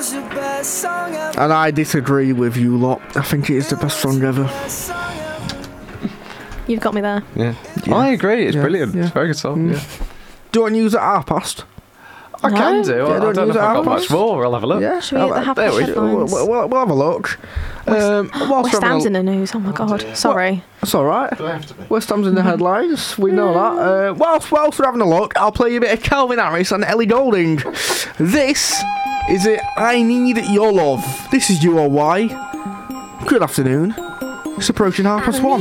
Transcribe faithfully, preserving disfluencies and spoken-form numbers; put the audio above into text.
And I disagree with you lot. I think it is the best song ever. You've got me there. Yeah. Yeah. I agree. It's Yeah. brilliant. Yeah. It's a very good song. Mm. Yeah. Do you want to use it at half past? I No. can do. Yeah, I don't don't know use if it I've got afterwards. much more. We'll have a look. Yeah. Should we get the half there past we We'll, headlines? we'll, we'll, we'll have a look. Um, whilst West we're having Ham's a- in the news. Oh my god. Sorry. That's all right. Do I have to be? West Ham's in the headlines. We know that. Uh, whilst, whilst we're having a look, I'll play you a bit of Calvin Harris and Ellie Goulding. This is it. I Need Your Love. This is U O Y. Good afternoon. It's approaching half past one.